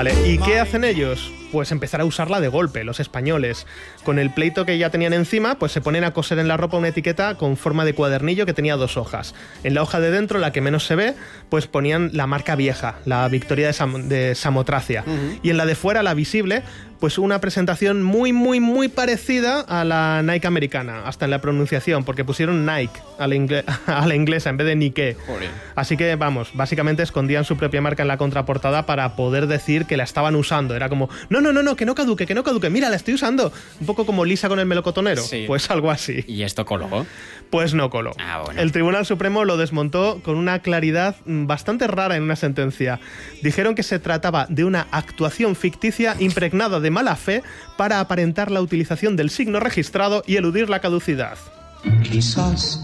Vale, ¿y qué hacen ellos? Pues empezar a usarla de golpe, los españoles. Con el pleito que ya tenían encima, pues se ponen a coser en la ropa una etiqueta con forma de cuadernillo que tenía 2 hojas. En la hoja de dentro, la que menos se ve, pues ponían la marca vieja, la Victoria de Samotracia. Y en la de fuera, la visible, pues una presentación muy, muy, muy parecida a la Nike americana, hasta en la pronunciación, porque pusieron Nike a la inglesa en vez de Nike. Joder. Así que, vamos, básicamente escondían su propia marca en la contraportada para poder decir que la estaban usando. Era como, no, que no caduque, mira, la estoy usando. Un poco como Lisa con el melocotonero. Sí. Pues algo así. ¿Y esto coló? Pues no coló. Ah, bueno. El Tribunal Supremo lo desmontó con una claridad bastante rara en una sentencia. Dijeron que se trataba de una actuación ficticia impregnada de mala fe para aparentar la utilización del signo registrado y eludir la caducidad. Quizás.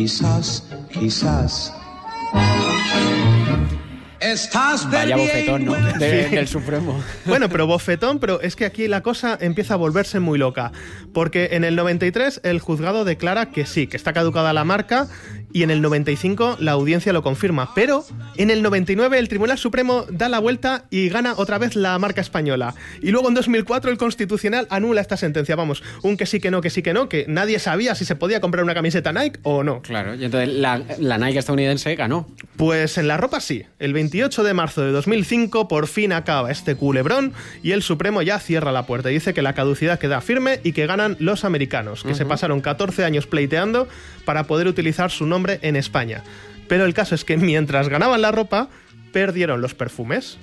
Vaya bofetón, ¿no? Del Supremo. Bueno, pero bofetón, pero es que aquí la cosa empieza a volverse muy loca. Porque en el 93 el juzgado declara que sí, que está caducada la marca, y en el 95 la audiencia lo confirma. Pero en el 99 el Tribunal Supremo da la vuelta y gana otra vez la marca española. Y luego en 2004 el Constitucional anula esta sentencia. Vamos, un que sí que no, que nadie sabía si se podía comprar una camiseta Nike o no. Claro, y entonces la Nike estadounidense ganó. Pues en la ropa sí. El 28 de marzo de 2005 por fin acaba este culebrón y el Supremo ya cierra la puerta y dice que la caducidad queda firme y que ganan los americanos, que se pasaron 14 años pleiteando para poder utilizar su nombre en España. Pero el caso es que mientras ganaban la ropa, perdieron los perfumes.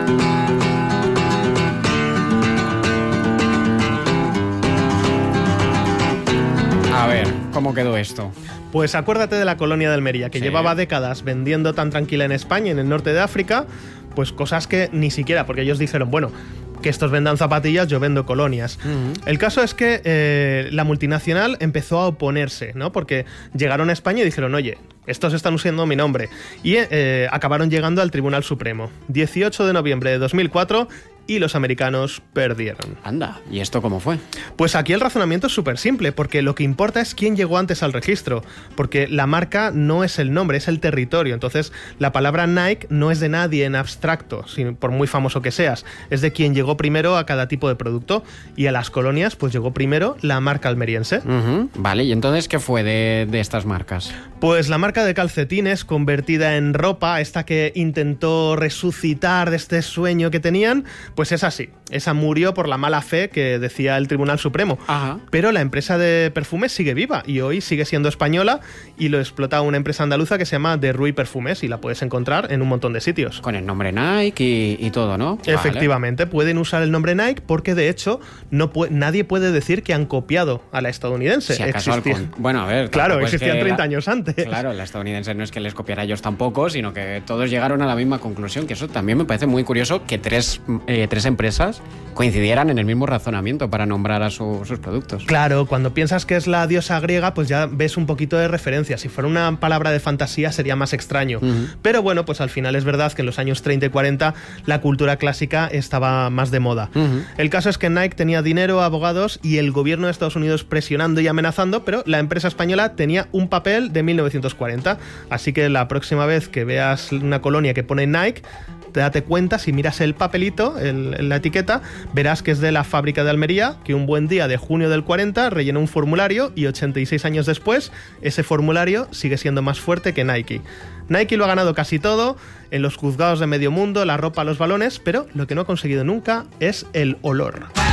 A ver, ¿cómo quedó esto? Pues acuérdate de la colonia de Almería, que Sí. llevaba décadas vendiendo tan tranquila en España y en el norte de África, pues cosas que ni siquiera, porque ellos dijeron, bueno, que estos vendan zapatillas, yo vendo colonias. El caso es que la multinacional empezó a oponerse, ¿no? Porque llegaron a España y dijeron, oye, estos están usando mi nombre. Y acabaron llegando al Tribunal Supremo. 18 de noviembre de 2004 y los americanos perdieron. Anda, ¿y esto cómo fue? Pues aquí el razonamiento es súper simple, porque lo que importa es quién llegó antes al registro, porque la marca no es el nombre, es el territorio. Entonces, la palabra Nike no es de nadie en abstracto, por muy famoso que seas, es de quien llegó primero a cada tipo de producto, y a las colonias pues llegó primero la marca almeriense. Vale, ¿y entonces qué fue de estas marcas? Pues la marca de calcetines convertida en ropa, esta que intentó resucitar de este sueño que tenían, pues es así. Esa murió por la mala fe que decía el Tribunal Supremo. Ajá. Pero la empresa de perfumes sigue viva y hoy sigue siendo española y lo explota una empresa andaluza que se llama De Ruy Perfumes y la puedes encontrar en un montón de sitios. Con el nombre Nike y todo, ¿no? Efectivamente, pueden usar el nombre Nike porque de hecho nadie puede decir que han copiado a la estadounidense. Si acaso bueno, a ver, claro, existían 30 años antes. Claro, la estadounidense no es que les copiara a ellos tampoco, sino que todos llegaron a la misma conclusión, que eso también me parece muy curioso, que tres empresas coincidieran en el mismo razonamiento para nombrar a sus productos. Claro, cuando piensas que es la diosa griega, pues ya ves un poquito de referencia. Si fuera una palabra de fantasía sería más extraño. Pero bueno, pues al final es verdad que en los años 30 y 40 la cultura clásica estaba más de moda. El caso es que Nike tenía dinero, abogados y el gobierno de Estados Unidos presionando y amenazando, pero la empresa española tenía un papel de 1940. Así que la próxima vez que veas una colonia que pone Nike, date cuenta, si miras el papelito, la etiqueta, verás que es de la fábrica de Almería, que un buen día de junio del 40 rellenó un formulario y 86 años después ese formulario sigue siendo más fuerte que Nike. Nike lo ha ganado casi todo, en los juzgados de medio mundo, la ropa, los balones, pero lo que no ha conseguido nunca es el olor.